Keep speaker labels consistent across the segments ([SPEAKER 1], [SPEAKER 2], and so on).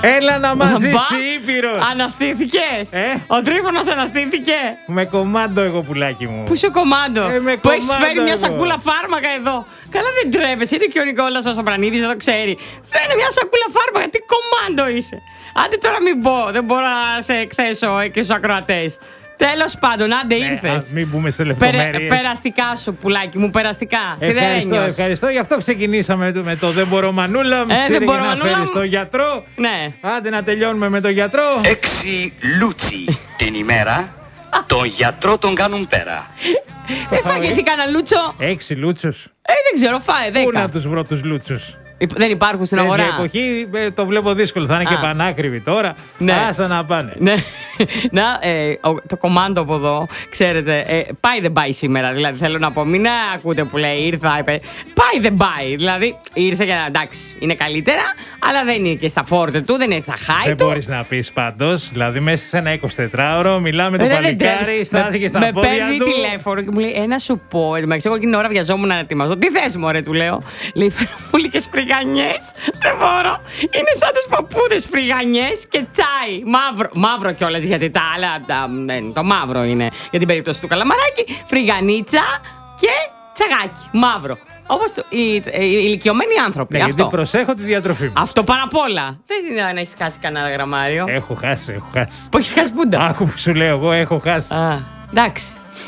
[SPEAKER 1] Έλα να μας ζήσει Ήπειρος.
[SPEAKER 2] Αναστήθηκες. Ο Τρίφωνας αναστήθηκε.
[SPEAKER 1] Με κομμάντο εγώ, πουλάκι μου.
[SPEAKER 2] Πού είσαι κομμάντο? Που έχεις φέρει μια
[SPEAKER 1] εγώ.
[SPEAKER 2] σακούλα φάρμακα εδώ. Καλά, δεν τρέπεσαι. Είναι και ο Νικόλας ο Σαπρανίδης, εδώ ξέρει. Δεν είναι μια σακούλα φάρμακα. Τι κομμάντο είσαι. Άντε τώρα μην πω. Δεν μπορώ να σε εκθέσω και στους ακροατές. Τέλος πάντων, άντε ήρθες.
[SPEAKER 1] Μην μπούμε σε λεπτομέρειες.
[SPEAKER 2] Περαστικά σου, πουλάκι μου, περαστικά.
[SPEAKER 1] Ευχαριστώ. Γι' αυτό ξεκινήσαμε με το Δεν μπορώ μανούλα.
[SPEAKER 2] Δεν μπορώ
[SPEAKER 1] να
[SPEAKER 2] μανούλα.
[SPEAKER 1] φέρεις τον γιατρό.
[SPEAKER 2] Ναι.
[SPEAKER 1] Άντε να τελειώνουμε με τον γιατρό.
[SPEAKER 3] 6 λούτσι την ημέρα, τον γιατρό τον κάνουν πέρα.
[SPEAKER 2] Φάγε εσύ κανένα λούτσο.
[SPEAKER 1] 6 λούτσους.
[SPEAKER 2] Δεν ξέρω, φάε 10.
[SPEAKER 1] Πού να τους βρω τους λούτσους?
[SPEAKER 2] Δεν υπάρχουν στην αγορά.
[SPEAKER 1] Στην εποχή το βλέπω δύσκολο. Θα είναι και πανάκριβοι τώρα.
[SPEAKER 2] Ναι.
[SPEAKER 1] Άστα να πάνε.
[SPEAKER 2] Ναι. Το κομμάντο από εδώ, ξέρετε, πάει δεν πάει σήμερα. Δηλαδή θέλω να πω, μην ακούτε που λέει ήρθα. Πάει δεν πάει. Δηλαδή ήρθε και εντάξει, είναι καλύτερα, αλλά δεν είναι και στα φόρτε του, δεν είναι στα χάη του.
[SPEAKER 1] Δεν μπορείς να πεις πάντως. Δηλαδή μέσα σε ένα 24ωρο μιλάμε το παλικάρι, στάθηκε στα πόδια του.
[SPEAKER 2] Με παίρνει τηλέφωνο και μου λέει ένα σου πω. Εγώ εκείνη την ώρα βιαζόμουν να ετοιμαζώ. Τι θες, μωρέ, του λέω. Λέει φέρω μου λίγες φρυγανιές. Δεν μπορώ. Είναι σαν τις παππούδες φρυγανιές και τσάι. Μαύρο κιόλας, γιατί τα άλλα. Το μαύρο είναι για την περίπτωση του καλαμαράκι. Φρυγανίτσα και τσαγάκι. Μαύρο. Όπως οι ηλικιωμένοι άνθρωποι.
[SPEAKER 1] Ναι,
[SPEAKER 2] αυτό.
[SPEAKER 1] γιατί προσέχω τη διατροφή μου.
[SPEAKER 2] Αυτό πάρα απ' όλα. Δεν είναι να έχεις χάσει κανένα γραμμάριο.
[SPEAKER 1] Έχω χάσει.
[SPEAKER 2] Που έχεις χάσει πούντα.
[SPEAKER 1] Άκου που σου λέω, εγώ έχω χάσει.
[SPEAKER 2] Εντάξει.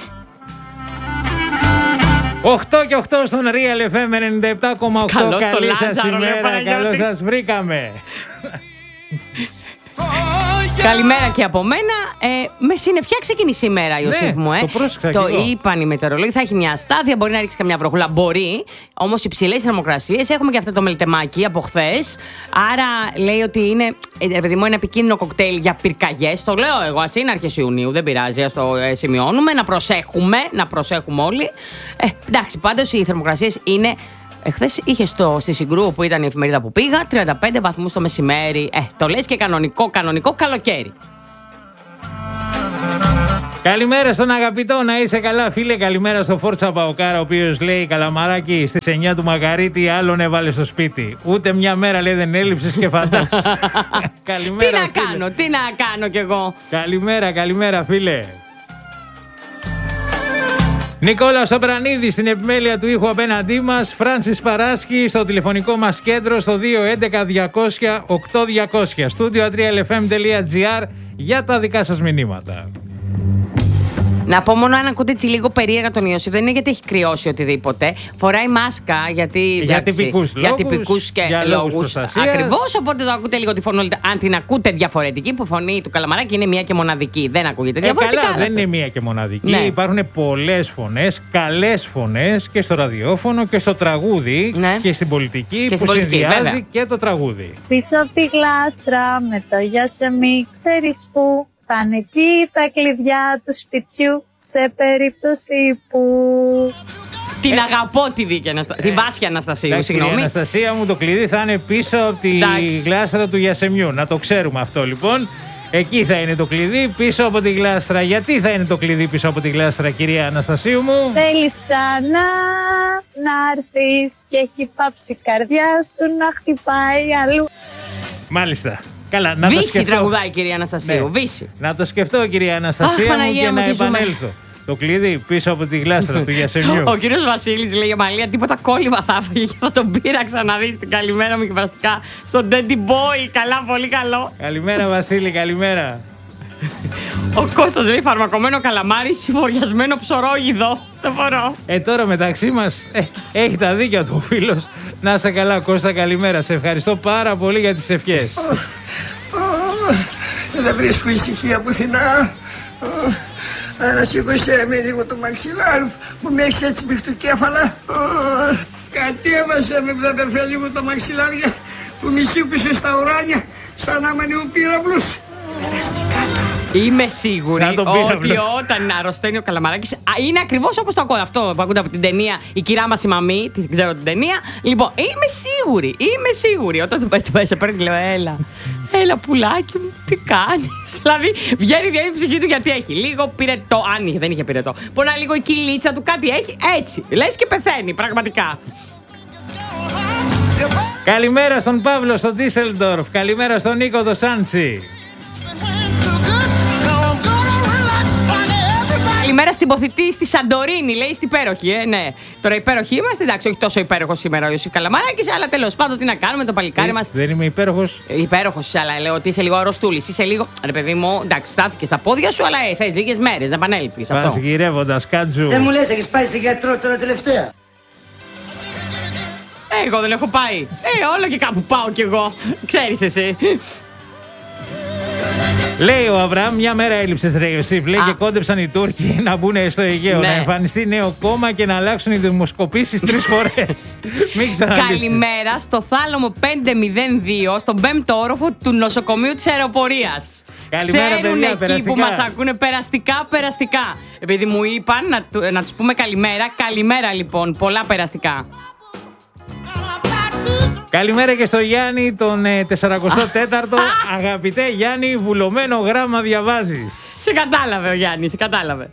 [SPEAKER 1] 8 και 8 στον Real FM 97,8.
[SPEAKER 2] Καλώς το Λάζαρο, λέει ο Παναγιώτης.
[SPEAKER 1] Καλώς σας βρήκαμε.
[SPEAKER 2] Καλημέρα και από μένα. Με συννεφιά ξεκίνησε η μέρα, Ιωσήφ μου.
[SPEAKER 1] Το πρόσεξα
[SPEAKER 2] Το
[SPEAKER 1] κι εγώ.
[SPEAKER 2] είπαν οι μετεωρολόγοι. Θα έχει μια αστάθεια, μπορεί να ρίξει καμιά βροχούλα. Μπορεί. Όμως υψηλές θερμοκρασίες. Έχουμε και αυτό το μελτεμάκι από χθες. Άρα λέει ότι είναι, παιδί μου, ένα επικίνδυνο κοκτέιλ για πυρκαγιές. Το λέω εγώ. Ας είναι αρχές Ιουνίου, δεν πειράζει. Ας το σημειώνουμε. Να προσέχουμε όλοι. Εντάξει, πάντως οι θερμοκρασίες είναι. Χθες είχε στη Συγκρού που ήταν η εφημερίδα που πήγα 35 βαθμούς το μεσημέρι. Το λες και κανονικό καλοκαίρι.
[SPEAKER 1] Καλημέρα στον αγαπητό, να είσαι καλά φίλε. Καλημέρα στο Φόρτσα Παοκάρα, ο οποίος λέει Καλαμαράκι στις 9 του Μαγαρίτη άλλον έβαλε στο σπίτι. Ούτε μια μέρα λέει δεν έλειψες και φαντάσου. Καλημέρα.
[SPEAKER 2] Τι να κάνω κι εγώ.
[SPEAKER 1] Καλημέρα φίλε. Νικόλα Σαπρανίδη στην επιμέλεια του ήχου απέναντί μας. Φράνσις Παράσκη στο τηλεφωνικό μας κέντρο στο 211-200-8200. Στούντιο atrialfm.gr για τα δικά σας μηνύματα.
[SPEAKER 2] Να πω μόνο αν ακούτε έτσι λίγο περίεργα τον Ιωσήφ, δεν είναι γιατί έχει κρυώσει οτιδήποτε. Φοράει μάσκα για τυπικούς και λόγους. Ακριβώς, οπότε το ακούτε λίγο τη φωνή. Αν την ακούτε διαφορετική, που η φωνή του Καλαμαράκη είναι μία και μοναδική. Δεν ακούγεται διαφορετικά.
[SPEAKER 1] Καλά, δεν είναι μία και μοναδική.
[SPEAKER 2] Ναι.
[SPEAKER 1] Υπάρχουν πολλές φωνές, καλές φωνές και στο ραδιόφωνο και στο τραγούδι και στην πολιτική
[SPEAKER 2] και
[SPEAKER 1] που συνδυάζει βέβαια και το τραγούδι.
[SPEAKER 4] Πίσω από τη γλάστρα με το γεια σε μη ξέρεις που. Πάνε εκεί τα κλειδιά του σπιτιού σε περίπτωση που...
[SPEAKER 2] Την αγαπώ τη Βάσια Αναστασίου, συγγνώμη.
[SPEAKER 1] Η Αναστασία μου το κλειδί θα είναι πίσω από τη γλάστρα του Γιασεμιού. Να το ξέρουμε αυτό λοιπόν. Εκεί θα είναι το κλειδί πίσω από τη γλάστρα. Γιατί θα είναι το κλειδί πίσω από τη γλάστρα, κυρία Αναστασίου μου?
[SPEAKER 4] Θέλεις ξανά να έρθεις και έχει πάψει η καρδιά σου να χτυπάει αλλού.
[SPEAKER 1] Μάλιστα. Καλά, να
[SPEAKER 2] Βύση τραγουδάει, κυρία Αναστασίου.
[SPEAKER 1] Ναι.
[SPEAKER 2] Βύση.
[SPEAKER 1] Να το σκεφτώ, κυρία Αναστασία μου, και να επανέλθω. Το κλειδί πίσω από τη γλάστρα του Γιασεμιού.
[SPEAKER 2] Ο κύριος Βασίλης λέει: Μαλία, τίποτα κόλλημα θα έφαγε και θα τον πείραξα να δεις την καλημέρα μου και περαστικά στον Daddy Boy. Καλά, πολύ καλό.
[SPEAKER 1] Καλημέρα, Βασίλη, καλημέρα.
[SPEAKER 2] Ο Κώστας λέει: φαρμακωμένο καλαμάρι, συμφοριασμένο ψωρόγιδο. Δεν μπορώ.
[SPEAKER 1] Τώρα μεταξύ μας έχει τα δίκια του ο φίλος. Να είσαι καλά, Κώστα, καλημέρα. Σε ευχαριστώ πάρα πολύ για τις ευχές.
[SPEAKER 5] Δεν βρίσκω ησυχία πουθενά. Ανασήκωσε με λίγο το μαξιλάρι που με έχεις έτσι μπιχτοκέφαλα. Κατέβασε με βραδερφέ λίγο τα μαξιλάρια που μη σήκωσε στα ουράνια σαν να είμαι νεοπύραυλος.
[SPEAKER 2] Είμαι σίγουρη ότι όταν αρρωσταίνει ο Καλαμαράκης είναι ακριβώς όπως το ακούω αυτό που ακούτε από την ταινία Η κυρά μας η μαμή. Την ξέρω την ταινία. Λοιπόν, είμαι σίγουρη. Όταν του παίρνει, λέω: Έλα, πουλάκι μου, τι κάνεις? Δηλαδή, βγαίνει η ψυχή του γιατί έχει λίγο πυρετό. Αν δεν είχε πυρετό. Πονά λίγο η κυλίτσα του, κάτι έχει. Έτσι. Λες και πεθαίνει, πραγματικά.
[SPEAKER 1] Καλημέρα στον Παύλο στο Ντίσελντορφ. Καλημέρα στον Νίκο το Σάντσι.
[SPEAKER 2] Καλημέρα στην ποθητή στη Σαντορίνη, λέει στην υπέροχη. Ναι. Τώρα υπέροχοι είμαστε, εντάξει, όχι τόσο υπέροχο σήμερα ο Ιωσήφ Καλαμαράκης, αλλά τέλος πάντων τι να κάνουμε, το παλικάρι μας.
[SPEAKER 1] Δεν είμαι υπέροχος.
[SPEAKER 2] Υπέροχος, αλλά λέω ότι είσαι λίγο αρρωστούλης. Είσαι λίγο. Ρε παιδί μου, εντάξει, στάθηκε στα πόδια σου, αλλά θες λίγες μέρες να επανέλθεις.
[SPEAKER 1] Πας γυρεύοντας, Κάτζου.
[SPEAKER 5] Δεν μου λες, έχεις πάει στη γιατρό τώρα τελευταία?
[SPEAKER 2] Εγώ δεν έχω πάει. Όλο και κάπου πάω κι εγώ. Ξέρεις εσύ.
[SPEAKER 1] Λέει ο Αβραάμ, μια μέρα έλειψες ρε Ιωσήφ. Λέει και κόντεψαν οι Τούρκοι να μπουν στο Αιγαίο.
[SPEAKER 2] Ναι.
[SPEAKER 1] Να εμφανιστεί νέο κόμμα και να αλλάξουν οι δημοσκοπήσεις 3 φορές. Μην ξαναλείψεις.
[SPEAKER 2] Καλημέρα στο Θάλαμο 502, στον 5ο όροφο του νοσοκομείου της αεροπορίας.
[SPEAKER 1] Καλημέρα,
[SPEAKER 2] ξέρουν
[SPEAKER 1] παιδιά,
[SPEAKER 2] εκεί
[SPEAKER 1] περαστικά.
[SPEAKER 2] που μας ακούνε περαστικά. Επειδή μου είπαν να τους πούμε καλημέρα. Καλημέρα λοιπόν, πολλά περαστικά.
[SPEAKER 1] Καλημέρα και στο Γιάννη, τον 44ο. Αγαπητέ Γιάννη, βουλωμένο γράμμα διαβάζεις.
[SPEAKER 2] Σε κατάλαβε ο Γιάννης, σε κατάλαβε.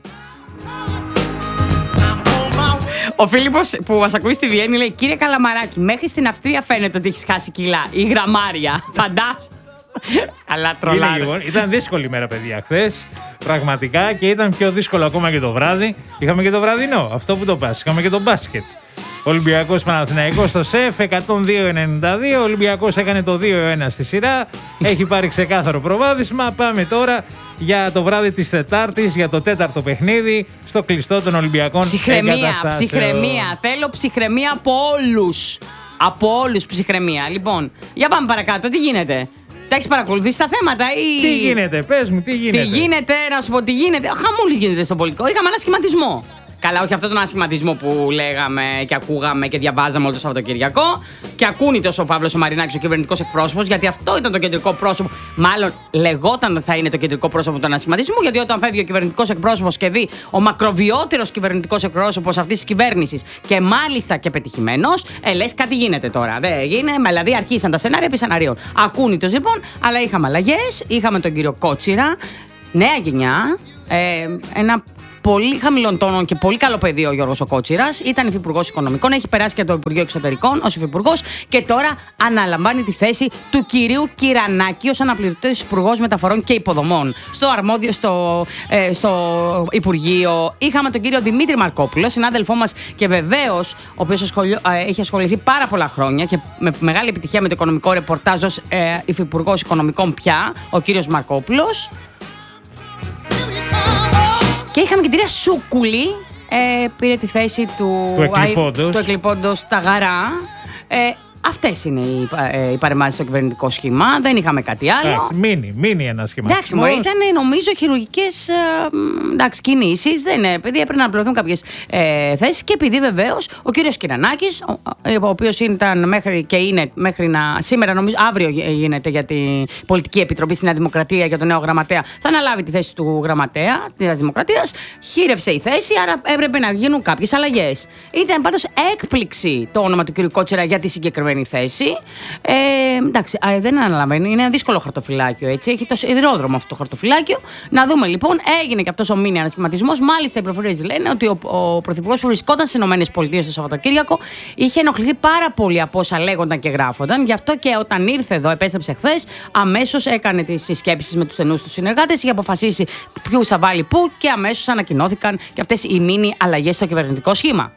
[SPEAKER 2] Ο Φίλιππος που μας ακούει στη Βιέννη λέει: Κύριε Καλαμαράκη, μέχρι στην Αυστρία φαίνεται ότι έχεις χάσει κιλά. Η γραμμάρια. Φαντάσου. Αλλά τρολάρε.
[SPEAKER 1] Λοιπόν, ήταν δύσκολη μέρα, παιδιά, χθες. Πραγματικά, και ήταν πιο δύσκολο ακόμα και το βράδυ. Είχαμε και το βραδινό, αυτό που το πας. Είχαμε και το μπάσκετ. Ολυμπιακός Παναθηναϊκός στο ΣΕΦ 102-92. Ο Ολυμπιακός έκανε το 2-1 στη σειρά. Έχει πάρει ξεκάθαρο προβάδισμα. Πάμε τώρα για το βράδυ της Τετάρτης, για το 4ο παιχνίδι στο κλειστό των Ολυμπιακών.
[SPEAKER 2] Ψυχραιμία. Θέλω ψυχραιμία από όλους. Από όλους ψυχραιμία. Λοιπόν, για πάμε παρακάτω. Τι γίνεται? Τα έχεις παρακολουθήσει τα θέματα ή.
[SPEAKER 1] Τι γίνεται, πες μου, τι γίνεται.
[SPEAKER 2] Τι γίνεται, να σου πω τι γίνεται. Χαμούλης γίνεται στο πολιτικό. Είχαμε ένα σχηματισμό. Καλά, όχι αυτόν τον ασχηματισμό που λέγαμε και ακούγαμε και διαβάζαμε όλο το Σαββατοκυριακό. Και ακούνεται ο Παύλος ο Μαρινάκης, ο κυβερνητικός εκπρόσωπος, γιατί αυτό ήταν το κεντρικό πρόσωπο. Μάλλον λεγόταν ότι θα είναι το κεντρικό πρόσωπο του ανασχηματισμού, γιατί όταν φεύγει ο κυβερνητικός εκπρόσωπος και δει ο μακροβιότερος κυβερνητικός εκπρόσωπος αυτής της κυβέρνησης και μάλιστα και πετυχημένος, λες κάτι γίνεται τώρα. Δεν έγινε, δηλαδή αρχίσαν τα σενάρια επί σενάριων. Ακούνητος λοιπόν, αλλά είχαμε αλλαγές, είχαμε τον κύριο Κότσιρα, νέα γενιά, ένα πολύ χαμηλών τόνων και πολύ καλό παιδί ο Γιώργος ο Κότσιρας. Ήταν υφυπουργός Οικονομικών, έχει περάσει και το Υπουργείο Εξωτερικών ως υφυπουργός και τώρα αναλαμβάνει τη θέση του κυρίου Κυρανάκη ως αναπληρωτής υπουργός Μεταφορών και Υποδομών. Στο αρμόδιο, στο Υπουργείο είχαμε τον κύριο Δημήτρη Μαρκόπουλο, συνάδελφό μας και βεβαίως ο οποίος έχει ασχοληθεί πάρα πολλά χρόνια και με μεγάλη επιτυχία με το οικονομικό ρεπορτάζ ως υφυπουργός Οικονομικών πια, ο κύριος Μαρκόπουλος. Και είχαμε και την κυρία Σούκουλη, πήρε τη θέση του εκλειπώντος Ταγαρά. Αυτές είναι οι παρεμβάσεις στο κυβερνητικό σχήμα. Δεν είχαμε κάτι άλλο.
[SPEAKER 1] Μίνι ένα σχήμα.
[SPEAKER 2] Εντάξει, ήταν νομίζω χειρουργικές κινήσεις. Επειδή έπρεπε να απλωθούν κάποιες θέσεις και επειδή βεβαίως ο κύριος Κυρανάκης, ο οποίος ήταν μέχρι και είναι μέχρι σήμερα, νομίζω αύριο γίνεται για την Πολιτική Επιτροπή στην Νέα Δημοκρατία για τον νέο γραμματέα, θα αναλάβει τη θέση του γραμματέα της Νέας Δημοκρατίας. Χείρευσε η θέση, άρα έπρεπε να γίνουν κάποιες αλλαγές. Ήταν πάντως έκπληξη το όνομα του κύριου Κότσιρα για τη συγκεκριμένη θέση. Εντάξει, δεν αναλαμβάνει. Είναι ένα δύσκολο χαρτοφυλάκιο, έτσι. Έχει το σιδηρόδρομο αυτό το χαρτοφυλάκιο. Να δούμε λοιπόν, έγινε και αυτός ο μίνι ανασχηματισμός. Μάλιστα, οι πληροφορίες λένε ότι ο πρωθυπουργός που βρισκόταν στις ΗΠΑ το Σαββατοκύριακο είχε ενοχληθεί πάρα πολύ από όσα λέγονταν και γράφονταν. Γι' αυτό και όταν ήρθε εδώ, επέστρεψε χθες, αμέσως έκανε τις συσκέψεις με τους στενούς του συνεργάτες, είχε αποφασίσει ποιους θα βάλει πού και αμέσως ανακοινώθηκαν και αυτές οι μίνι αλλαγές στο κυβερνητικό σχήμα.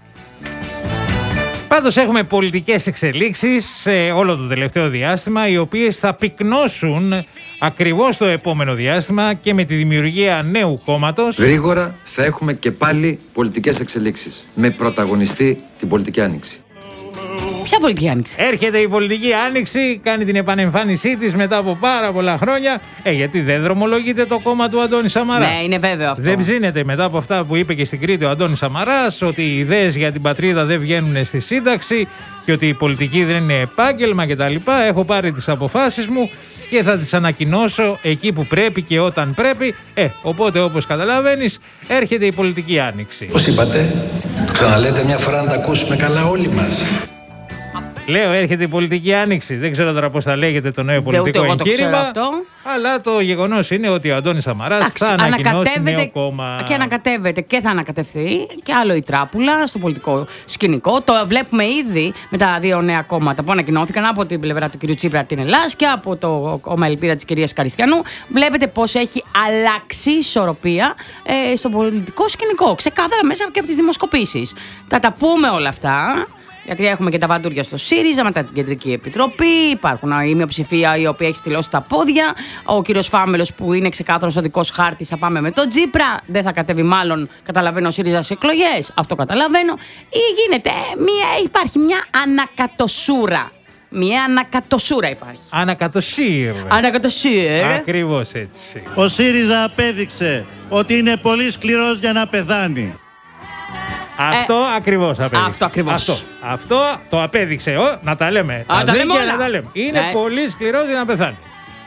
[SPEAKER 1] Πάντως έχουμε πολιτικές εξελίξεις σε όλο το τελευταίο διάστημα, οι οποίες θα πυκνώσουν ακριβώς το επόμενο διάστημα και με τη δημιουργία νέου κόμματος.
[SPEAKER 6] Γρήγορα θα έχουμε και πάλι πολιτικές εξελίξεις, με πρωταγωνιστή την πολιτική άνοιξη.
[SPEAKER 2] Ποια πολιτική άνοιξη?
[SPEAKER 1] Έρχεται η πολιτική άνοιξη, κάνει την επανεμφάνισή της μετά από πάρα πολλά χρόνια. Γιατί δεν δρομολογείται το κόμμα του Αντώνη Σαμαρά.
[SPEAKER 2] Ναι, είναι βέβαιο αυτό.
[SPEAKER 1] Δεν ψήνεται μετά από αυτά που είπε και στην Κρήτη ο Αντώνης Σαμαράς, ότι οι ιδέες για την πατρίδα δεν βγαίνουν στη σύνταξη και ότι η πολιτική δεν είναι επάγγελμα κτλ. Έχω πάρει τις αποφάσεις μου και θα τις ανακοινώσω εκεί που πρέπει και όταν πρέπει. Οπότε όπως καταλαβαίνεις, έρχεται η πολιτική άνοιξη.
[SPEAKER 7] Πώς είπατε, το ξαναλέτε μια φορά να τα ακούσουμε καλά όλοι μας.
[SPEAKER 1] Λέω, έρχεται η πολιτική άνοιξη. Δεν ξέρω τώρα πώς θα λέγεται το νέο πολιτικό εγχείρημα. Αλλά το γεγονός είναι ότι ο Αντώνης Σαμαράς θα ανακοινώσει νέο κόμμα.
[SPEAKER 2] Και ανακατεύεται και θα ανακατευθεί και άλλο η τράπουλα στο πολιτικό σκηνικό. Το βλέπουμε ήδη με τα δύο νέα κόμματα που ανακοινώθηκαν από την πλευρά του κ. Τσίπρα την Ελλάς και από το κόμμα Ελπίδα της κυρίας Καριστιανού. Βλέπετε πώς έχει αλλάξει η ισορροπία στο πολιτικό σκηνικό. Ξεκάθαρα μέσα και από τις δημοσκοπήσεις. Θα τα πούμε όλα αυτά. Γιατί έχουμε και τα βαντούρια στο ΣΥΡΙΖΑ μετά την Κεντρική Επιτροπή. Υπάρχουν η μειοψηφία η οποία έχει στυλώσει τα πόδια. Ο κύριος Φάμελος που είναι ξεκάθαρος ο δικός χάρτης θα πάμε με τον Τσίπρα. Δεν θα κατέβει μάλλον, καταλαβαίνω, ο ΣΥΡΙΖΑ σε εκλογές. Αυτό καταλαβαίνω. Ή γίνεται υπάρχει μια ανακατοσούρα. Μια ανακατοσούρα υπάρχει.
[SPEAKER 1] Ανακατοσύρ. Ακριβώς έτσι.
[SPEAKER 7] Ο ΣΥΡΙΖΑ απέδειξε ότι είναι πολύ σκληρός για να πεθάνει.
[SPEAKER 1] Αυτό ακριβώς απέδειξε.
[SPEAKER 2] Αυτό ακριβώς.
[SPEAKER 1] Αυτό το απέδειξε. Να τα λέμε.
[SPEAKER 2] Τα λέμε όλα.
[SPEAKER 1] Είναι πολύ σκληρός για να πεθάνει.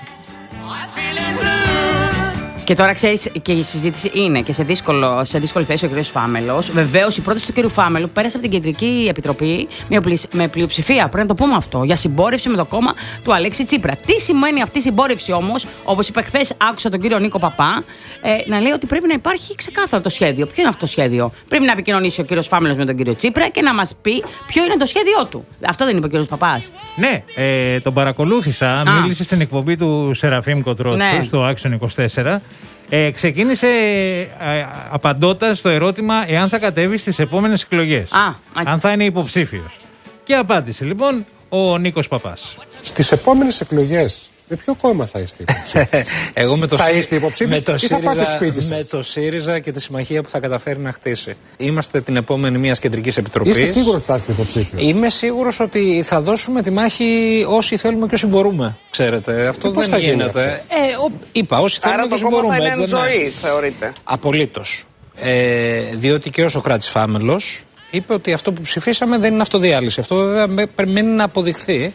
[SPEAKER 2] Και τώρα ξέρεις, και η συζήτηση είναι και σε δύσκολη θέση ο κ. Φάμελος. Βεβαίως, η πρόταση του κ. Φάμελου πέρασε από την Κεντρική Επιτροπή με πλειοψηφία. Πρέπει να το πούμε αυτό. Για συμπόρευση με το κόμμα του Αλέξη Τσίπρα. Τι σημαίνει αυτή η συμπόρευση όμως, όπως είπε χθες, άκουσα τον κύριο Νίκο Παπά να λέει ότι πρέπει να υπάρχει ξεκάθαρο το σχέδιο. Ποιο είναι αυτό το σχέδιο? Πρέπει να επικοινωνήσει ο κ. Φάμελος με τον κύριο Τσίπρα και να μας πει ποιο είναι το σχέδιό του. Αυτό δεν είπε ο κ. Παπάς?
[SPEAKER 1] Ναι, τον παρακολούθησα. Μίλησε στην εκπομπή του Σεραφείμ Κοντρότσου στο Action 24. Ξεκίνησε απαντώντας στο ερώτημα εάν θα κατέβει στις επόμενες εκλογές. Αν θα είναι υποψήφιος. Και απάντησε λοιπόν ο Νίκος Παπάς.
[SPEAKER 8] Στις επόμενες εκλογές, με ποιο κόμμα θα είστε υποψήφιος?
[SPEAKER 9] Εγώ με το
[SPEAKER 8] θα είστε υποψήφιος ή θα πάτε σπίτι σας?
[SPEAKER 9] Με το ΣΥΡΙΖΑ και τη συμμαχία που θα καταφέρει να χτίσει. Είμαστε την επόμενη μιας κεντρικής επιτροπής.
[SPEAKER 8] Είστε σίγουροι ότι θα είστε υποψήφιος?
[SPEAKER 9] Είμαι σίγουρος ότι θα δώσουμε τη μάχη όσοι θέλουμε και όσοι μπορούμε. Ξέρετε, αυτό δεν γίνεται. Είπα, όσοι θέλουμε και όσοι μπορούμε.
[SPEAKER 10] Άρα το κόμμα θα είναι ζωή, θεωρείτε?
[SPEAKER 9] Απολύτως. Διότι και ο Σωκράτης Φάμελος είπε ότι αυτό που ψηφίσαμε δεν είναι αυτοδιάλυση. Αυτό βέβαια περιμένει να αποδειχθεί.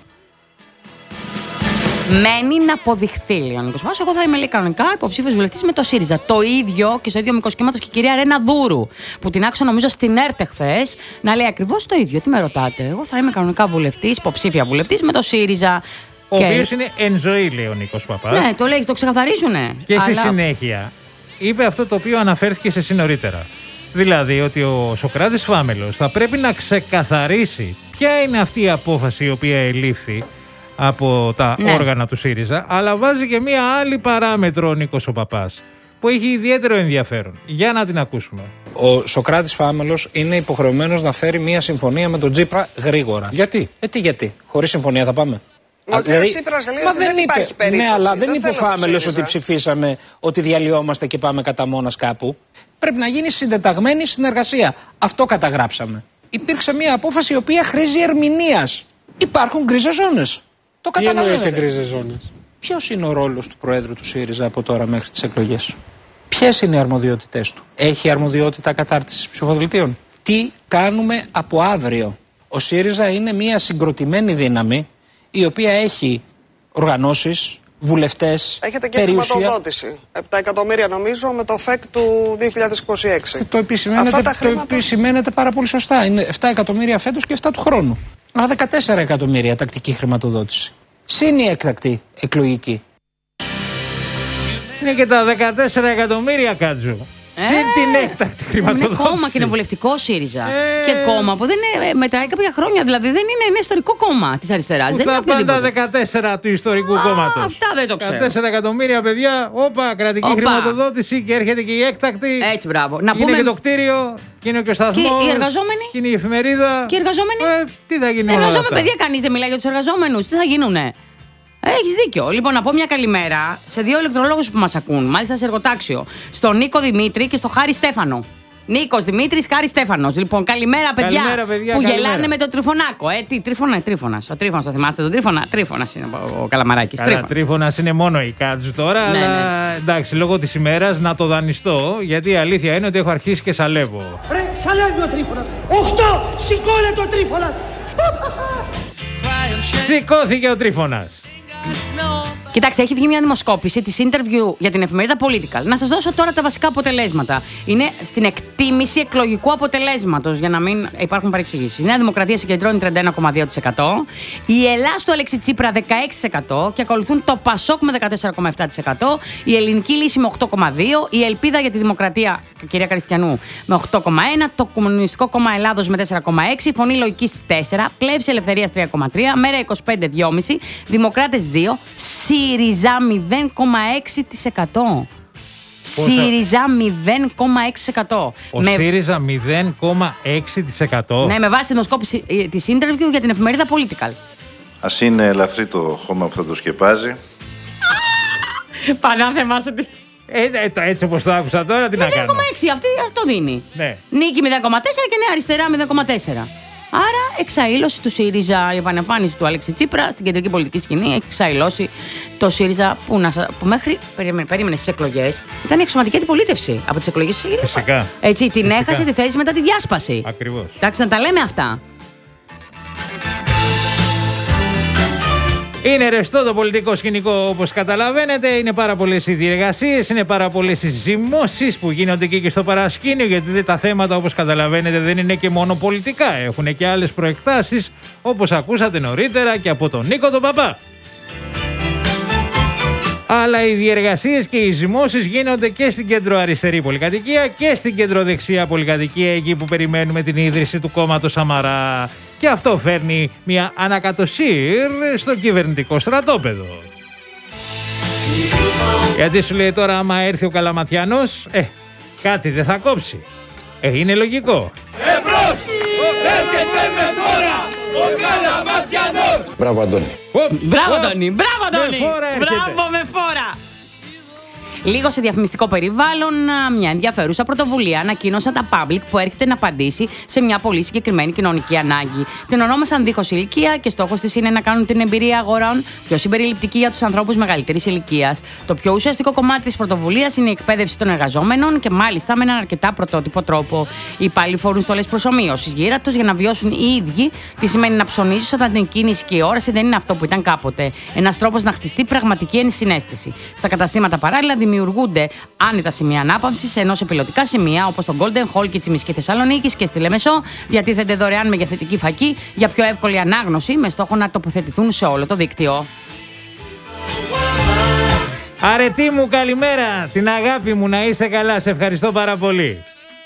[SPEAKER 2] Μένει να αποδειχθεί, λέει ο Νίκος Παπάς. Εγώ θα είμαι, λέει, κανονικά υποψήφιος βουλευτής με το ΣΥΡΙΖΑ. Το ίδιο και στο ίδιο μήκος κύματος και η κυρία Ρένα Δούρου, που την άκουσα νομίζω στην ΕΡΤ χθες, να λέει ακριβώς το ίδιο. Τι με ρωτάτε? Εγώ θα είμαι κανονικά βουλευτής, υποψήφια βουλευτής με το ΣΥΡΙΖΑ.
[SPEAKER 1] Ο οποίος είναι εν ζωή, λέει ο Νίκος Παπάς.
[SPEAKER 2] Ναι, το λέει, το ξεκαθαρίζουνε.
[SPEAKER 1] Και στη συνέχεια είπε αυτό το οποίο αναφέρθηκε σε εσύ νωρίτερα. Δηλαδή ότι ο Σωκράτης Φάμελος θα πρέπει να ξεκαθαρίσει ποια είναι αυτή η απόφαση η οποία ελήφθη από τα όργανα του ΣΥΡΙΖΑ, αλλά βάζει και μία άλλη παράμετρο ο Νίκος ο Παπάς, που έχει ιδιαίτερο ενδιαφέρον. Για να την ακούσουμε.
[SPEAKER 9] Ο Σωκράτης Φάμελος είναι υποχρεωμένος να φέρει μία συμφωνία με τον Τσίπρα γρήγορα.
[SPEAKER 8] Γιατί?
[SPEAKER 9] Γιατί? Χωρίς συμφωνία θα πάμε?
[SPEAKER 10] Ο Τσίπρας λέει ότι δεν υπάρχει περίπτωση.
[SPEAKER 9] Ναι, αλλά δεν είπε ο Φάμελος ότι ψηφίσαμε, ότι διαλυόμαστε και πάμε κατά μόνας κάπου. Πρέπει να γίνει συντεταγμένη συνεργασία. Αυτό καταγράψαμε. Υπήρξε μία απόφαση η οποία χρήζει ερμηνείας. Υπάρχουν γκρίζες ζώνες. Το καταλαβαίνετε.
[SPEAKER 8] Τι εννοείται γκρίζες ζώνες?
[SPEAKER 9] Ποιος είναι ο ρόλος του Προέδρου του ΣΥΡΙΖΑ από τώρα μέχρι τις εκλογές? Ποιες είναι οι αρμοδιότητές του? Έχει αρμοδιότητα κατάρτισης ψηφοδελτίων? Τι κάνουμε από αύριο? Ο ΣΥΡΙΖΑ είναι μια συγκροτημένη δύναμη η οποία έχει οργανώσεις, βουλευτές,
[SPEAKER 10] έχετε και
[SPEAKER 9] περιουσία.
[SPEAKER 10] χρηματοδότηση. 7 εκατομμύρια νομίζω με το ΦΕΚ του 2026.
[SPEAKER 9] Το επισημαίνεται πάρα πολύ σωστά. Είναι 7 εκατομμύρια φέτος και 7 του χρόνου. Άρα 14 εκατομμύρια τακτική χρηματοδότηση. Συν η έκτακτη εκλογική.
[SPEAKER 1] Είναι και τα 14 εκατομμύρια, Κάτζου. Συν την έκτακτη χρηματοδότηση.
[SPEAKER 2] Είναι κόμμα κοινοβουλευτικό ΣΥΡΙΖΑ. Και κόμμα που δεν είναι, μετράει κάποια χρόνια. Δηλαδή δεν είναι ιστορικό κόμμα της αριστεράς.
[SPEAKER 1] Που
[SPEAKER 2] δεν
[SPEAKER 1] θα
[SPEAKER 2] είναι
[SPEAKER 1] πάνε τα 14 του ιστορικού κόμματος.
[SPEAKER 2] Αυτά δεν το ξέρω.
[SPEAKER 1] 14 εκατομμύρια, παιδιά. Όπα, κρατική χρηματοδότηση και έρχεται και η έκτακτη.
[SPEAKER 2] Έτσι, μπράβο. Να
[SPEAKER 1] είναι και το κτίριο, και είναι και ο σταθμός.
[SPEAKER 2] Και οι εργαζόμενοι.
[SPEAKER 1] Και είναι η εφημερίδα.
[SPEAKER 2] Και οι εργαζόμενοι.
[SPEAKER 1] Τι θα γίνει?
[SPEAKER 2] Εργαζόμενοι, παιδιά, κανείς δεν μιλάει για τους εργαζόμενους. Τι θα γίνουνε? Έχεις δίκιο. Λοιπόν, να πω μια καλημέρα σε δύο ηλεκτρολόγους που μας ακούν, μάλιστα σε εργοτάξιο. Στον Νίκο Δημήτρη και στο Χάρη Στέφανο. Νίκος Δημήτρης, Χάρη Στέφανος. Λοιπόν, καλημέρα, παιδιά. Που γελάνε με τον Τριφωνάκο. Τι, Τρίφωνας. Ο Τρίφωνας, το θυμάστε τον Τρίφωνα? Τρίφωνας είναι ο Καλαμαράκης.
[SPEAKER 1] Τρίφωνας είναι μόνο η Κάτζου τώρα.
[SPEAKER 2] Ναι,
[SPEAKER 1] αλλά εντάξει, λόγω της ημέρας να το δανειστώ, γιατί η αλήθεια είναι ότι έχω αρχίσει και σαλεύω.
[SPEAKER 5] Σαλεύει ο Τρίφωνας. 8! Σηκώνεται ο Τρίφωνας.
[SPEAKER 1] Σηκώθηκε ο Τρίφωνας.
[SPEAKER 2] Κοιτάξτε, έχει βγει μια δημοσκόπηση της interview για την εφημερίδα Political. Να σας δώσω τώρα τα βασικά αποτελέσματα. Είναι στην εκτίμηση εκλογικού αποτελέσματος, για να μην υπάρχουν παρεξηγήσεις. Η Νέα Δημοκρατία συγκεντρώνει 31,2%. Η Ελλάς του Αλέξη Τσίπρα 16% και ακολουθούν το Πασόκ με 14,7%. Η Ελληνική Λύση με 8,2%. Η Ελπίδα για τη Δημοκρατία, κυρία Καριστιανού, με 8,1%. Το Κομμουνιστικό Κόμμα Ελλάδος με 4,6%. Η Φωνή Λογικής 4%. Πλεύση Ελευθερίας 3,3%. Μέρα 25 2,5%. Δημοκράτες 2%. ΣΥΡΙΖΑ 0,6%. ΣΥΡΙΖΑ 0,6%.
[SPEAKER 1] Ο ΣΥΡΙΖΑ 0,6%.
[SPEAKER 2] Ναι, με βάση τη δημοσκόπηση της interview για την εφημερίδα Political.
[SPEAKER 11] Ας είναι ελαφρύ το χώμα που θα το σκεπάζει.
[SPEAKER 2] Πανάθεμά σε τι.
[SPEAKER 1] Έτσι όπως το άκουσα τώρα, τι να κάνω.
[SPEAKER 2] 0,6, αυτό δίνει.
[SPEAKER 1] Ναι.
[SPEAKER 2] Νίκη 0,4 και Νέα Αριστερά 0,4. Άρα, εξαήλωση του ΣΥΡΙΖΑ, η επανεμφάνιση του Αλέξη Τσίπρα στην κεντρική πολιτική σκηνή έχει εξαήλώσει το ΣΥΡΙΖΑ που μέχρι περίμενε στις εκλογές ήταν η εξωματική αντιπολίτευση από τις εκλογές.
[SPEAKER 1] Φυσικά.
[SPEAKER 2] Έτσι, την έχασε τη θέση μετά τη διάσπαση.
[SPEAKER 1] Ακριβώς.
[SPEAKER 2] Εντάξει, να τα λέμε αυτά.
[SPEAKER 1] Είναι ρευστό το πολιτικό σκηνικό, όπως καταλαβαίνετε. Είναι πάρα πολλές οι διεργασίες, είναι πάρα πολλές οι ζυμώσεις που γίνονται και στο παρασκήνιο. Γιατί τα θέματα, όπως καταλαβαίνετε, δεν είναι και μόνο πολιτικά. Έχουν και άλλες προεκτάσεις, όπως ακούσατε νωρίτερα και από τον Νίκο τον Παπά. Αλλά οι διεργασίες και οι ζυμώσεις γίνονται και στην κεντροαριστερή πολυκατοικία και στην κεντροδεξιά πολυκατοικία, εκεί που περιμένουμε την ίδρυση του κόμματος Σαμαρά. Και αυτό φέρνει μια ανακατοσύρ στο κυβερνητικό στρατόπεδο. Γιατί σου λέει τώρα, άμα έρθει ο Καλαματιανός, κάτι δεν θα κόψει. Είναι λογικό.
[SPEAKER 12] Εμπρός! Έρχεται με φόρα ο Καλαματιανός!
[SPEAKER 6] Μπράβο, Αντώνη.
[SPEAKER 2] Μπράβο, Αντώνη! Μπράβο, Αντώνη! Μπράβο, με φόρα! Λίγο σε διαφημιστικό περιβάλλον, μια ενδιαφέρουσα πρωτοβουλία ανακοίνωσαν τα Public που έρχεται να απαντήσει σε μια πολύ συγκεκριμένη κοινωνική ανάγκη. Την ονόμασαν δίχως ηλικία και στόχος της είναι να κάνουν την εμπειρία αγορών πιο συμπεριληπτική για τους ανθρώπους μεγαλύτερης ηλικίας. Το πιο ουσιαστικό κομμάτι της πρωτοβουλίας είναι η εκπαίδευση των εργαζόμενων και μάλιστα με έναν αρκετά πρωτότυπο τρόπο. Οι υπάλληλοι φορούν στολές προσομοίωσης γύρατος για να βιώσουν οι ίδιοι τι σημαίνει να ψωνίζεις όταν την κίνηση και η όραση δεν είναι αυτό που ήταν κάποτε. Ένας τρόπος να χτιστεί πραγματική ενσυναίσθηση. Στα καταστήματα παράλληλα δημιουργούνται άνετα σημεία ανάπαυσης, ενώ σε πιλωτικά σημεία όπως το Golden Hall και η Τσιμισκή Θεσσαλονίκης και στη Λεμεσό διατίθενται δωρεάν μεγεθυντική φακή για πιο εύκολη ανάγνωση με στόχο να τοποθετηθούν σε όλο το δίκτυο.
[SPEAKER 1] Αρετή μου, καλημέρα. Την αγάπη μου, να είσαι καλά. Σε ευχαριστώ πάρα πολύ.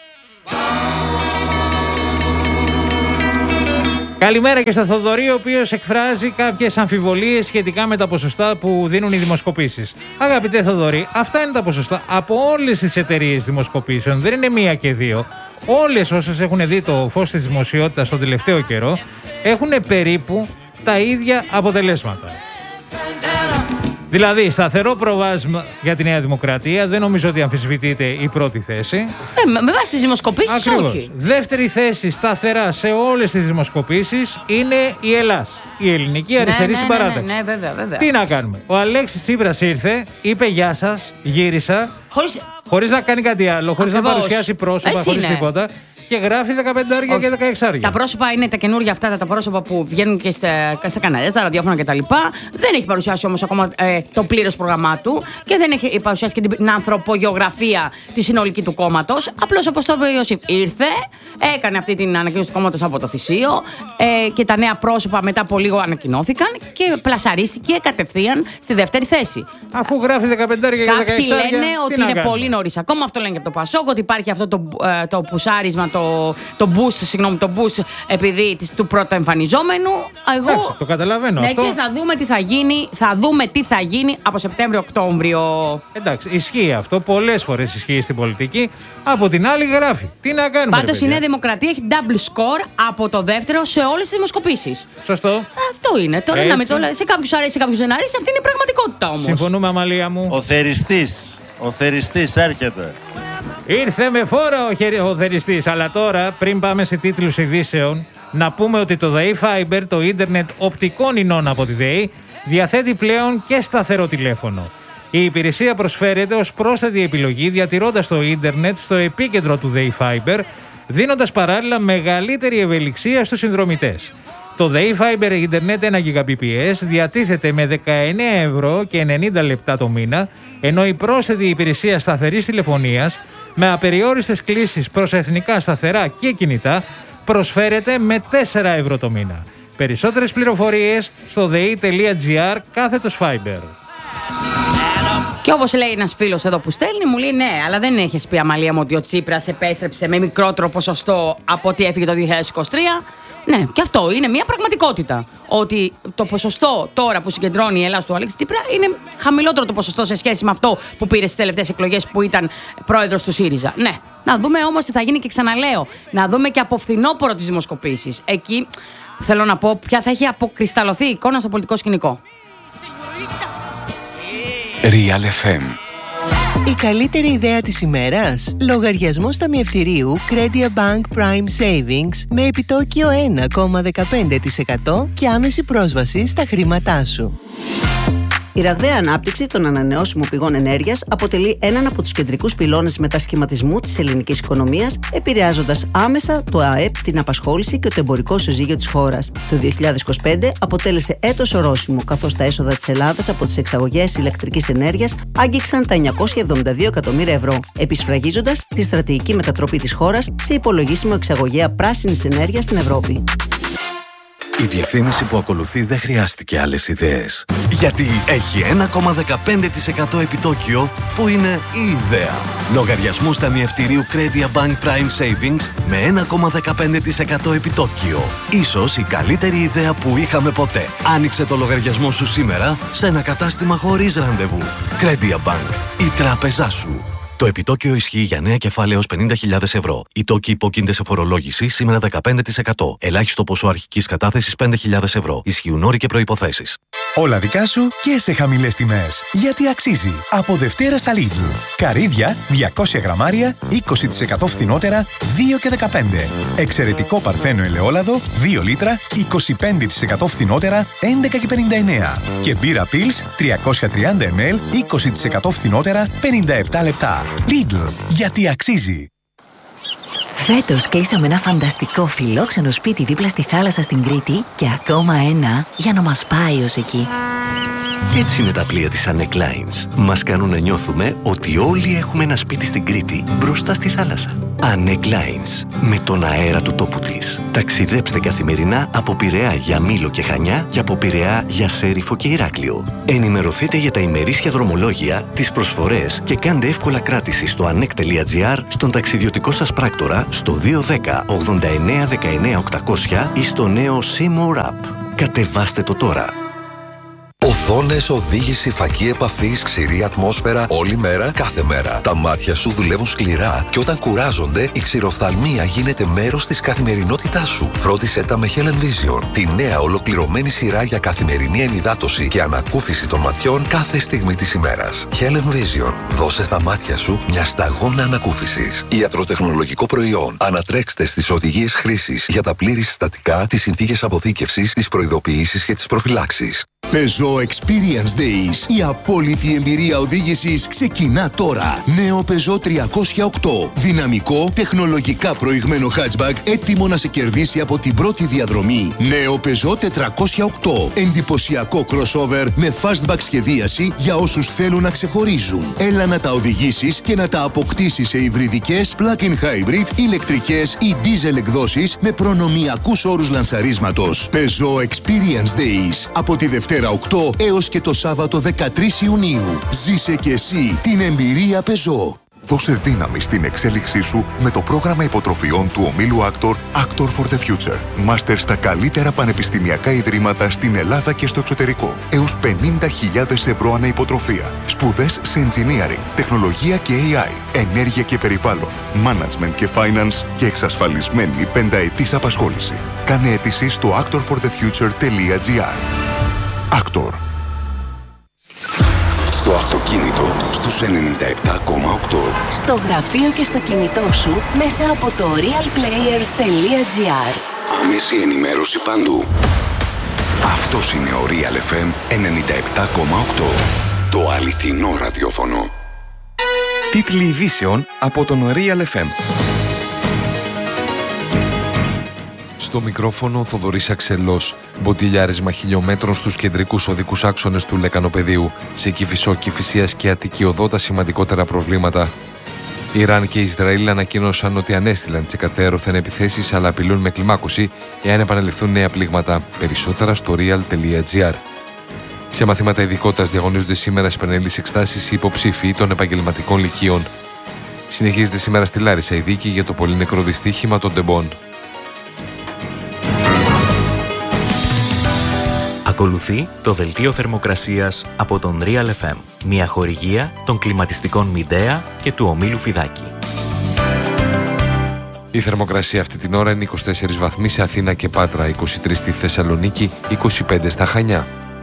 [SPEAKER 1] Καλημέρα και στο Θοδωρή, ο οποίος εκφράζει κάποιες αμφιβολίες σχετικά με τα ποσοστά που δίνουν οι δημοσκοπήσεις. Αγαπητέ Θοδωρή, αυτά είναι τα ποσοστά από όλες τις εταιρείες δημοσκοπήσεων. Δεν είναι μία και δύο. Όλες όσες έχουν δει το φως της δημοσιότητας τον τελευταίο καιρό έχουν περίπου τα ίδια αποτελέσματα. Δηλαδή, σταθερό προβάδισμα για τη Νέα Δημοκρατία. Δεν νομίζω ότι αμφισβητείται η πρώτη θέση.
[SPEAKER 2] Με βάση τις δημοσκοπήσεις, όχι.
[SPEAKER 1] Δεύτερη θέση σταθερά σε όλες τις δημοσκοπήσεις είναι η Ελλάς. Η ελληνική αριστερή συμπαράταξη.
[SPEAKER 2] Ναι, βέβαια.
[SPEAKER 1] Τι να κάνουμε. Ο Αλέξης Τσίπρας ήρθε, είπε γεια σας, γύρισα. Χωρίς να κάνει κάτι άλλο, χωρίς να παρουσιάσει πρόσωπα, χωρίς τίποτα. Και γράφει 15 και 16.
[SPEAKER 2] Τα πρόσωπα είναι τα καινούργια αυτά, τα πρόσωπα που βγαίνουν και στα κανάλια, στα ραδιόφωνα κτλ. Δεν έχει παρουσιάσει όμως ακόμα το πλήρες πρόγραμμά του και δεν έχει παρουσιάσει και την ανθρωπογεωγραφία τη συνολική του κόμματος. Απλώς, όπως το είπε ο Ιωσήφ, ήρθε, έκανε αυτή την ανακοίνωση του κόμματος από το θυσίο και τα νέα πρόσωπα μετά από λίγο ανακοινώθηκαν και πλασαρίστηκε κατευθείαν στη δεύτερη θέση.
[SPEAKER 1] Αφού γράφει 15 και 16.
[SPEAKER 2] Κάποιοι λένε ότι είναι πολύ νωρίς ακόμα. Αυτό λένε και από το Πασόκ, ότι υπάρχει αυτό το πουσάρισμα, το boost, επειδή του πρώτου εμφανιζόμενου. Εγώ.
[SPEAKER 1] Το καταλαβαίνω αυτό.
[SPEAKER 2] Και θα δούμε τι θα γίνει. Θα δούμε τι θα γίνει από Σεπτέμβριο-Οκτώβριο.
[SPEAKER 1] Εντάξει, ισχύει αυτό. Πολλές φορές ισχύει στην πολιτική. Από την άλλη γράφει. Τι να κάνουμε.
[SPEAKER 2] Πάντως η Νέα Δημοκρατία έχει double score από το δεύτερο σε όλες τις δημοσκοπήσεις.
[SPEAKER 1] Σωστό.
[SPEAKER 2] Αυτό είναι. Τώρα σε κάποιους αρέσει, σε κάποιους δεν αρέσει. Αυτή είναι η πραγματικότητα όμως.
[SPEAKER 1] Συμφωνούμε, Αμαλία μου.
[SPEAKER 7] Ο θεριστής έρχεται.
[SPEAKER 1] Ήρθε με φόρα ο θεριστής. Αλλά τώρα, πριν πάμε σε τίτλους ειδήσεων, να πούμε ότι το ΔΕΗ Fiber, το ίντερνετ οπτικών ινών από τη ΔΕΗ, διαθέτει πλέον και σταθερό τηλέφωνο. Η υπηρεσία προσφέρεται ως πρόσθετη επιλογή, διατηρώντας το ίντερνετ στο επίκεντρο του ΔΕΗ Fiber, δίνοντας παράλληλα μεγαλύτερη ευελιξία στους συνδρομητές. Το ΔΕΗ Fiber Internet 1 Gbps διατίθεται με 19 ευρώ και 90 λεπτά το μήνα, ενώ η πρόσθετη υπηρεσία σταθερής τηλεφωνίας με απεριόριστες κλήσεις προς εθνικά σταθερά και κινητά προσφέρεται με 4 ευρώ το μήνα. Περισσότερες πληροφορίες στο dei.gr/Fiber.
[SPEAKER 2] Και όπως λέει ένας φίλος εδώ που στέλνει, μου λέει ναι, αλλά δεν έχεις πει, Αμαλία μου, ότι ο Τσίπρας επέστρεψε με μικρότερο ποσοστό από ό,τι έφυγε το 2023. Ναι, και αυτό είναι μια πραγματικότητα. Ότι το ποσοστό τώρα που συγκεντρώνει η Ελλάδα του Αλέξη Τσίπρα είναι χαμηλότερο το ποσοστό σε σχέση με αυτό που πήρε στις τελευταίες εκλογές που ήταν πρόεδρος του ΣΥΡΙΖΑ. Ναι, να δούμε όμως τι θα γίνει και ξαναλέω. Να δούμε και από φθινόπωρο τις δημοσκοπήσεις. Εκεί θέλω να πω ποια θα έχει αποκρισταλωθεί η εικόνα στο πολιτικό σκηνικό.
[SPEAKER 13] Real FM.
[SPEAKER 14] Η καλύτερη ιδέα της ημέρας? Λογαριασμός ταμιευτηρίου Credia Bank Prime Savings με επιτόκιο 1,15% και άμεση πρόσβαση στα χρήματά σου.
[SPEAKER 15] Η ραγδαία ανάπτυξη των ανανεώσιμων πηγών ενέργειας αποτελεί έναν από τους κεντρικούς πυλώνες μετασχηματισμού της ελληνικής οικονομίας, επηρεάζοντας άμεσα το ΑΕΠ, την απασχόληση και το εμπορικό ισοζύγιο της χώρας. Το 2025 αποτέλεσε έτος ορόσημο, καθώς τα έσοδα της Ελλάδας από τις εξαγωγές ηλεκτρικής ενέργειας άγγιξαν τα 972 εκατομμύρια ευρώ, επισφραγίζοντας τη στρατηγική μετατροπή της χώρας σε υπολογίσιμο εξαγωγέα πράσινης ενέργειας στην Ευρώπη.
[SPEAKER 13] Η διαφήμιση που ακολουθεί δεν χρειάστηκε άλλες ιδέες. Γιατί έχει 1,15% επιτόκιο που είναι η ιδέα. Λογαριασμούς ταμιευτηρίου Credia Bank Prime Savings με 1,15% επιτόκιο. Ίσως η καλύτερη ιδέα που είχαμε ποτέ. Άνοιξε το λογαριασμό σου σήμερα σε ένα κατάστημα χωρίς ραντεβού. Credia Bank, η τράπεζά σου. Το επιτόκιο ισχύει για νέα κεφάλαια έως 50.000 ευρώ. Οι τόκοι υπόκεινται σε φορολόγηση σήμερα 15%. Ελάχιστο ποσό αρχικής κατάθεσης 5.000 ευρώ. Ισχύουν όροι και προϋποθέσεις.
[SPEAKER 16] Όλα δικά σου και σε χαμηλές τιμές. Γιατί αξίζει. Από Δευτέρα στα Lidl. Καρύδια 200 γραμμάρια 20% φθηνότερα 2 και 15. Εξαιρετικό παρθένο ελαιόλαδο 2 λίτρα 25% φθηνότερα 11 και 59. Και μπύρα Pils 330 ml 20% φθηνότερα 57 λεπτά. Lidl, γιατί αξίζει.
[SPEAKER 17] Φέτος κλείσαμε ένα φανταστικό φιλόξενο σπίτι δίπλα στη θάλασσα στην Κρήτη και ακόμα ένα για να μας πάει ως εκεί.
[SPEAKER 13] Έτσι είναι τα πλοία της Anek Lines. Μας κάνουν να νιώθουμε ότι όλοι έχουμε ένα σπίτι στην Κρήτη μπροστά στη θάλασσα. Anek Lines. Με τον αέρα του τόπου της. Ταξιδέψτε καθημερινά από Πειραιά για Μήλο και Χανιά και από Πειραιά για Σέριφο και Ηράκλειο. Ενημερωθείτε για τα ημερήσια δρομολόγια, τις προσφορές και κάντε εύκολα κράτηση στο anek.gr, στον ταξιδιωτικό σας πράκτορα, στο 210 89 19 800 ή στο νέο Seymour App. Κατεβάστε το τώρα.
[SPEAKER 18] Οθόνες, οδήγηση, φακή επαφής, ξηρή ατμόσφαιρα, όλη μέρα, κάθε μέρα. Τα μάτια σου δουλεύουν σκληρά και όταν κουράζονται, η ξηροφθαλμία γίνεται μέρος της καθημερινότητάς σου. Φρόντισέ τα με Helen Vision, τη νέα ολοκληρωμένη σειρά για καθημερινή ενυδάτωση και ανακούφιση των ματιών κάθε στιγμή της ημέρας. Helen Vision, δώσε στα μάτια σου μια σταγόνα ανακούφισης. Ιατροτεχνολογικό προϊόν. Ανατρέξτε στις οδηγίες χρήσης για τα πλήρη συστατικά, τις συνθήκες αποθήκευσης, τις προειδοποιήσεις και τις προφυλάξεις.
[SPEAKER 19] Peugeot Experience Days. Η απόλυτη εμπειρία οδήγησης ξεκινά τώρα. Νέο Peugeot 308. Δυναμικό, τεχνολογικά προηγμένο hatchback, έτοιμο να σε κερδίσει από την πρώτη διαδρομή. Νέο Peugeot 408. Εντυπωσιακό crossover με fastback σχεδίαση για όσους θέλουν να ξεχωρίζουν. Έλα να τα οδηγήσεις και να τα αποκτήσεις σε υβριδικές, plug-in hybrid, ηλεκτρικές ή diesel εκδόσεις με προνομιακούς όρους λανσαρίσματος. Peugeot Experience Days. Από τη Δευτέρα 8 έως και το Σάββατο 13 Ιουνίου. Ζήσε και εσύ την εμπειρία Peugeot.
[SPEAKER 20] Δώσε δύναμη στην εξέλιξή σου με το πρόγραμμα υποτροφιών του ομίλου Actor for the Future. Μάστερ στα καλύτερα πανεπιστημιακά ιδρύματα στην Ελλάδα και στο εξωτερικό. Έως 50.000 ευρώ ανά υποτροφία. Σπουδές σε engineering, τεχνολογία και AI, ενέργεια και περιβάλλον, management και finance και εξασφαλισμένη πενταετής απασχόληση. Κάνε αίτηση στο actorforthefuture.gr. Actor.
[SPEAKER 13] Στο αυτοκίνητο στους 97,8.
[SPEAKER 17] Στο γραφείο και στο κινητό σου μέσα από το realplayer.gr.
[SPEAKER 13] Άμεση ενημέρωση παντού. Αυτός είναι ο Real FM 97,8. Το αληθινό ραδιόφωνο.
[SPEAKER 21] Τίτλοι ειδήσεων από τον Real FM.
[SPEAKER 3] Στο μικρόφωνο Θοδωρής Αξελός. Μποτιλιάρισμα χιλιόμετρων στους κεντρικούς οδικούς άξονες του Λεκανοπεδίου. Σε Κηφισό, Κηφισίας και Αττική Οδό τα σημαντικότερα προβλήματα. Ιράν και Ισραήλ ανακοίνωσαν ότι ανέστηλαν τις εκατέρωθεν επιθέσεις, αλλά απειλούν με κλιμάκωση εάν επαναληφθούν νέα πλήγματα. Περισσότερα στο real.gr. Σε μαθήματα ειδικότητας διαγωνίζονται σήμερα σε πενελείς εξτάσεις οι υποψήφοι των επαγγελματικών λυκείων. Συνεχίζεται σήμερα στη Λάρισα η δίκη για το πολύ νεκρό δυστύχημα των Ντεμπών.
[SPEAKER 21] Ακολουθεί το δελτίο θερμοκρασίας από τον Real FM, μια χορηγία των κλιματιστικών Midea και του ομίλου Φιδάκη.
[SPEAKER 3] Η θερμοκρασία αυτή την ώρα είναι 24 βαθμοί σε Αθήνα και Πάτρα, 23 στη Θεσσαλονίκη, 25 στα Χανιά.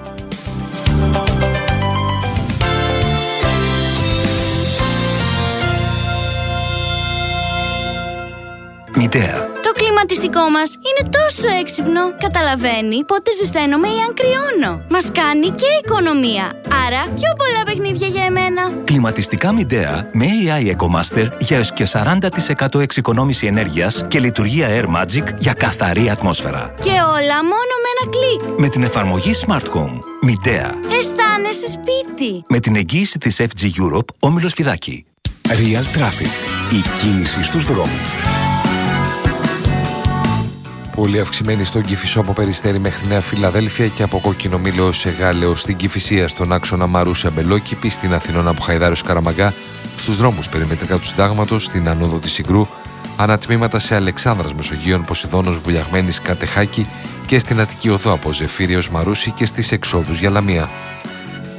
[SPEAKER 21] Midea.
[SPEAKER 22] Το κλιματιστικό μας είναι τόσο έξυπνο. Καταλαβαίνει πότε ζεσταίνομαι ή αν κρυώνω. Μας κάνει και οικονομία. Άρα πιο πολλά παιχνίδια για εμένα.
[SPEAKER 21] Κλιματιστικά Midea με AI EcoMaster για έως και 40% εξοικονόμηση ενέργειας και λειτουργία Air Magic για καθαρή ατμόσφαιρα.
[SPEAKER 22] Και όλα μόνο με ένα κλικ.
[SPEAKER 21] Με την εφαρμογή Smart Home. Midea.
[SPEAKER 22] Αισθάνεσαι σπίτι.
[SPEAKER 21] Με την εγγύηση της FG Europe, όμιλος Φιδάκη.
[SPEAKER 23] Real Traffic. Η κίνηση στους δρόμους.
[SPEAKER 3] Πολύ αυξημένη στον Κηφισό από Περιστέρι μέχρι Νέα Φιλαδέλφια και από Κόκκινο Μήλο σε Γάλεο στην Κηφισία, στον άξονα Μαρούσια Μπελόκηπη, στην Αθηνών από Χαϊδάριος Καραμαγκά, στους δρόμους περιμετρικά του Συντάγματος, στην Ανόδο της Συγκρού, ανατμήματα σε Αλεξάνδρας Μεσογείων, Ποσειδώνος Βουλιαγμένης Κατεχάκη και στην Αττική Οδό από Ζεφύριος Μαρούσι και στις εξόδους για Λαμία.